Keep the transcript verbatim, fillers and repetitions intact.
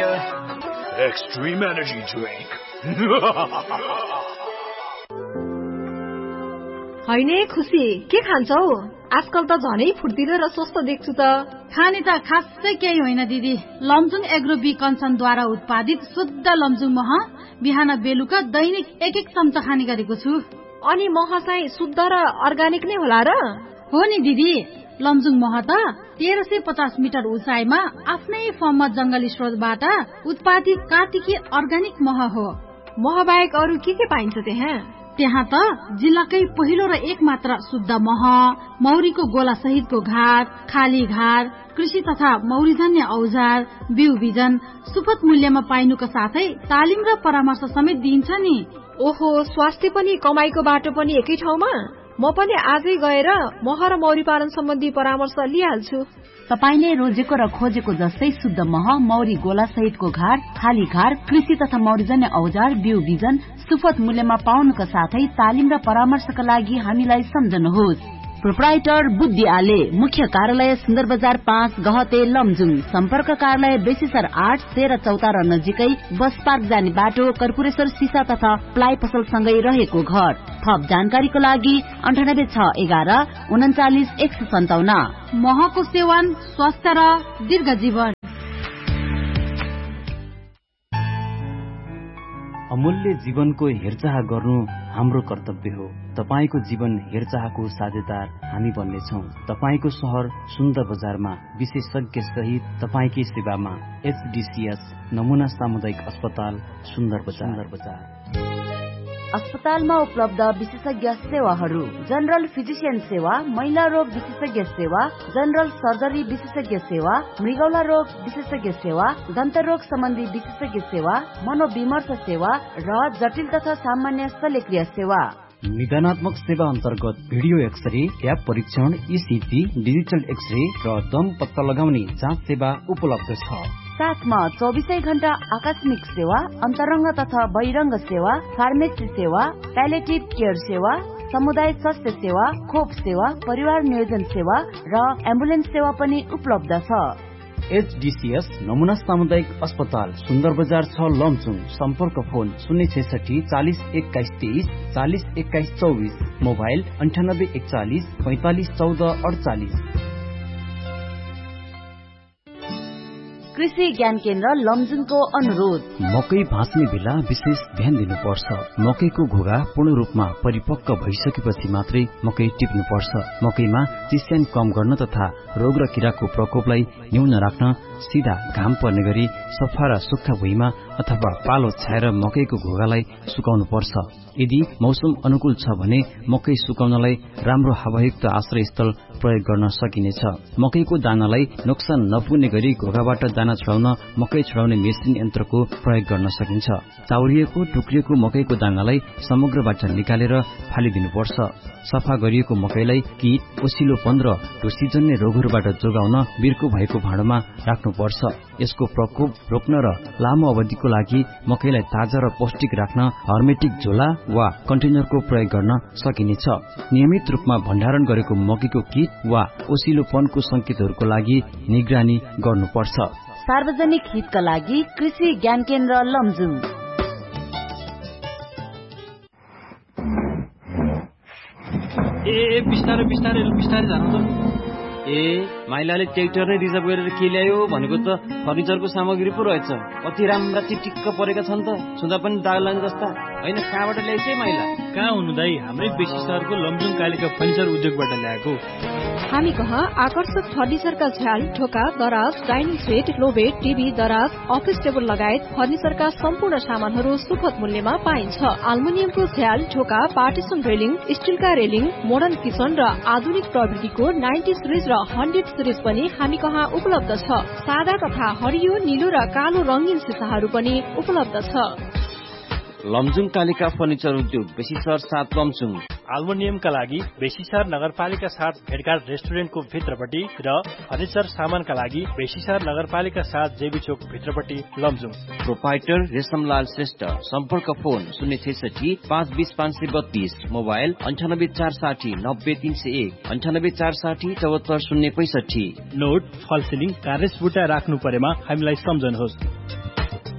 Extreme energy drink. हैने खुसी, के खान्छौ? आजकल त झनै फुर्तिलो र स्वस्थ देख्छु त। खाने त खासै केही होइन दिदी। लमजुङ एग्रो बी कन्सनद्वारा उत्पादित शुद्ध लमजुङ मह बिहान बेलुका दैनिक एक एक चम्चा खाने गरेको छु। अनि मह चाहिँ शुद्ध र अर्गानिक नै होला र? हो नि दिदी, लमजुङ मह त तेह्र सय पचास मिटर उचाइमा आफ्नै फर्ममा जंगली स्रोतबाट उत्पादित कार्तिकी अर्गानिक मह हो। मह बाहेक अरू के के पाइन्छ त्यहाँ? त्यहाँ त जिल्लाकै पहिलो र एक मात्र शुद्ध मह, मौरीको गोला सहितको घार, खाली घार, कृषि तथा मौरीजन्य औजार, बिउ बिजन सुपथ मूल्यमा पाइनुको साथै तालिम र परामर्श समेत दिइन्छ नि। ओहो, स्वास्थ्य पनि कमाईको बाटो पनि एकै ठाउँमा? म पनि आजै गएर मह र मौरी पालन सम्बन्धी परामर्श लिइहाल्छु। तपाईले रोजेको र खोजेको जस्तै शुद्ध मह, मौरी गोला सहितको घार, खाली घार, कृषि तथा मौरीजन्य औजार, बिउ बिजन सुपथ मूल्यमा पाउनुका साथै तालिम र परामर्शका लागि हामीलाई सम्झनुहोस्। प्रोप्राइटर बुद्धि आले, मुख्य कार्यालय सुन्दर बजार पाँच गहते लमजुङ, सम्पर्क कार्यालय बेसीसर आठ तेह्र चौतारा नजिकै बस पार्क जाने बाटो, कर्पूरेश्वर सिसा तथा प्लाइ पसल सँगै रहेको घर। थप जानकारीको लागि अन्ठानब्बे छ एघार उन्चालिस एक सय सन्ताउन्न। महको सेवन स्वस्थ र दीर्घ जीवन। अमूल्य जीवनको हेरचाह गर्नु हाम्रो कर्तव्य हो। तपाईको जीवन हेरचाहको साझेदार हामी बन्नेछौँ। तपाईको शहर सुन्दर बजारमा विशेषज्ञ सहित तपाईकै सेवामा एचडीसीएस नमुना सामुदायिक अस्पताल सुन्दर बजार। अस्पतालमा उपलब्ध विशेषज्ञ सेवाहरू: जनरल फिजिशियन सेवा, महिला रोग विशेषज्ञ सेवा, जनरल सर्जरी विशेषज्ञ सेवा, मृगौला रोग विशेषज्ञ सेवा, दन्त रोग सम्बन्धी विशेषज्ञ सेवा, मनोविमर्श सेवा र जटिल तथा सामान्य शल्यक्रिया सेवा। निदानात्मक सेवा अन्तर्गत भिडियो एक्सरे, ट्याप परीक्षण, ईसीजी, डिजिटल एक्सरे र दम पत्ता लगाउने जाँच सेवा उपलब्ध छ। साथमा चौबिसै घण्टा आकस्मिक सेवा, अन्तरङ्ग तथा बहिरङ्ग सेवा, फार्मेसी सेवा, प्यालेटिभ केयर सेवा, समुदाय स्वास्थ्य सेवा, खोप सेवा, परिवार नियोजन सेवा र एम्बुलेन्स सेवा पनि उपलब्ध छ। एचडीसीएस नमुना सामुदायिक अस्पताल सुन्दर बजार छ लमजुङ। सम्पर्क फोन शून्य छैसठी चालिस एक्काइस तेइस चालिस एक्काइस चौबिस, मोबाइल अन्ठानब्बे एकचालिस पैंतालिस चौध अडचालिस। कृषि ज्ञान केन्द्र लमजुङको अनुरोध: मकै भाँच्ने बेला विशेष ध्यान दिनुपर्छ। मकैको घोगा पूर्ण रूपमा परिपक्व भइसकेपछि मात्रै मकै टिप्नुपर्छ। मकैमा चिस्यान कम गर्न तथा रोग र किराको प्रकोपलाई न्यून राख्न सीधा घाम पर्ने गरी सफा र सुक्खा भुइँमा अथवा पालो छाएर मकैको घोगालाई सुकाउनु पर्छ। यदि मौसम अनुकूल छ भने मकै सुकाउनलाई राम्रो हावायुक्त आश्रय स्थल प्रयोग गर्न सकिनेछ। मकैको दानालाई नोक्सान नपुग्ने गरी घोगाबाट दाना छुडाउन मकै छुडाउने मेसिन यन्त्रको प्रयोग गर्न सकिन्छ। चाउरिएको टुक्रिएको मकैको दानालाई समग्रबाट निकालेर फालिदिनुपर्छ। सफा गरिएको मकैलाई कीट, ओसिलोपन र ढुसीजन्य रोगहरूबाट जोगाउन बिर्को भएको भाँडोमा राख्नुपर्छ। यसको प्रकोप रोक्न र लामो अवधिको लागि मकैलाई ताजा र पौष्टिक राख्न हर्मेटिक झोला वा कन्टेनरको प्रयोग गर्न सकिनेछ। नियमित रूपमा भण्डारण गरेको मकैको कीट वा ओसिलोपनको संकेतहरूको लागि निगरानी गर्नुपर्छ। सार्वजनिक हितका लागि कृषि ज्ञान केन्द्र लमजुङ। ए बिस्तारै बिस्तारै बिस्तारै जानु त। ए माइलाले ट्र्याक्टर नै रिजर्भ गरेर के ल्यायो भनेको त फर्निचरको सामग्री पो रहेछ। कति राम्रा चिटिक्क परेका छन् त, छुँदा पनि दाग लाग्ने जस्ता। होइन, कहाँबाट ल्याइछ माइला? कहाँ हुनु दाई, हाम्रै बेसी सहरको लमजुङ कालिका फर्निचर उद्योगबाट ल्याएको। हामी कहाँ आकर्षक फर्निचरका झ्याल, ढोका, दराज, डाइनिङ सेट, लोबेड, टिभी, दराज, अफिस टेबल लगायत फर्निचरका सम्पूर्ण सामानहरू सुपथ मूल्यमा पाइन्छ। एल्युमिनियमको झ्याल, ढोका, partition railing, स्टिलका railing, modern kitchen र आधुनिक प्रविधिको नाइन्टी सिरिज र हन्ड्रेड सिरिज पनि हामी कहाँ उपलब्ध छ। सादा तथा हरियो, निलो र कालो रंगीन सिसाहरू पनि उपलब्ध छ। लमजुङ कालिका फर्निचर उद्योग बेसीसर सात लमजुङ। एल्युमिनियमका लागि बेसीसर नगरपालिका साथ भेटघाट रेस्टुरेन्टको भित्रपट्टि र फर्निचर सामानका लागि बेसीसर नगरपालिका साथ जेबी चोक भित्रपट्टि लमजुङ। प्रोपाइटर रेशमलाल श्रेष्ठ। सम्पर्क फोन शून्य छैसठी पाँच बीस पाँच सय बत्तीस, मोबाइल अन्ठानब्बे चार साठी नब्बे तीन सय एक, अन्ठानब्बे चार साठी चौहत्तर शून्य पैसठी। नोट फल सिलिङ कार्यस बुटा राख्नु परेमा हामीलाई सम्झनुहोस्।